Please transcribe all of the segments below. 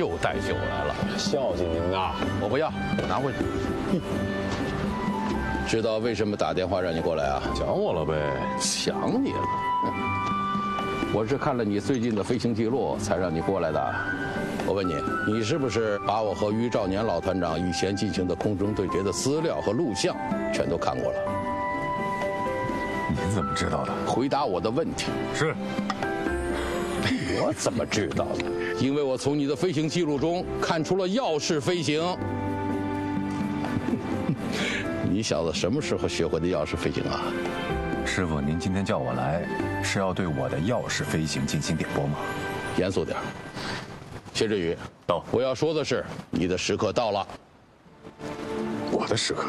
又带酒来了。 孝敬您呐！ 我不要，拿回去。知道为什么打电话让你过来啊？ 想我了呗？ 想你了。我是看了你最近的飞行记录才让你过来的。我问你，你是不是把我和于兆年老团长以前进行的空中对决的资料和录像全都看过了？ 您怎么知道的？ 回答我的问题。 是。 我怎么知道的？因为我从你的飞行记录中看出了钥匙飞行。你小子什么时候学会的钥匙飞行啊？ 师傅，您今天叫我来，是要对我的钥匙飞行进行点拨吗？ 严肃点。谢志宇， 到。 我要说的是，你的时刻到了。 我的时刻？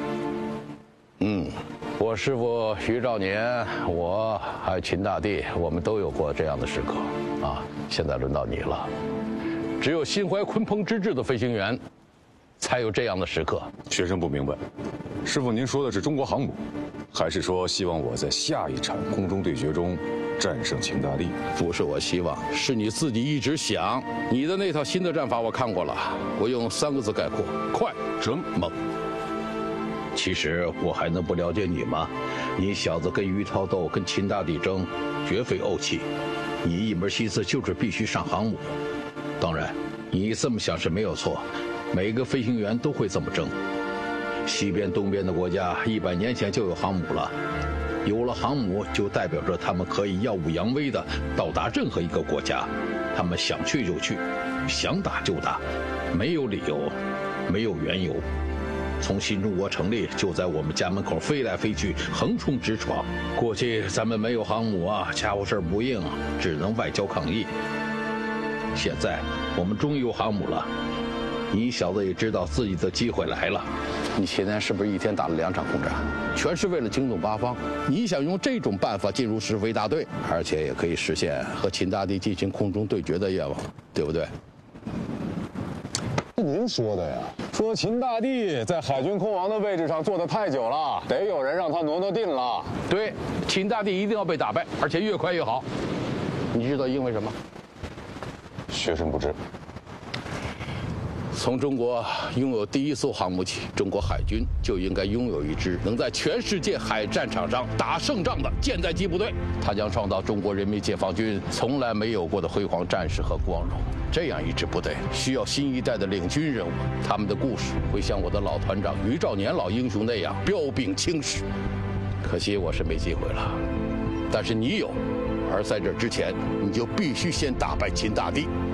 我师父于兆年，我还有秦大帝，我们都有过这样的时刻啊。现在轮到你了。只有心怀鲲鹏之志的飞行员，才有这样的时刻。 学生不明白，师傅您说的是中国航母，还是说希望我在下一场空中对决中战胜秦大帝？ 不是我希望，是你自己一直想。你的那套新的战法我看过了，我用3个字概括：快、准、猛。其实我还能不了解你吗？你小子跟于涛斗，跟秦大帝争，绝非怄气。你一门心思就是必须上航母。当然，你这么想是没有错，每个飞行员都会这么争。西边、东边的国家100年前就有航母了，有了航母就代表着他们可以耀武扬威地到达任何一个国家，他们想去就去，想打就打，没有理由，没有缘由。从新中国成立就在我们家门口飞来飞去，横冲直闯。过去咱们没有航母啊，家伙事儿不应，只能外交抗议。现在我们终于有航母了，你小子也知道自己的机会来了。你前天是不是一天打了2场空战？全是为了惊动八方。你想用这种办法进入师飞大队，而且也可以实现和秦大帝进行空中对决的愿望，对不对？ 您说的呀？说秦大帝在海军空王的位置上坐得太久了，得有人让他挪踱踵了。 对，秦大帝一定要被打败，而且越快越好。你知道因为什么？ 学生不知。 从中国拥有第1艘航母起，中国海军就应该拥有一支能在全世界海战场上打胜仗的舰载机部队。它将创造中国人民解放军从来没有过的辉煌战士和光荣。这样一支部队需要新一代的领军人物，他们的故事会像我的老团长于兆年老英雄那样彪炳青史。可惜我是没机会了，但是你有，而在这之前，你就必须先打败秦大帝。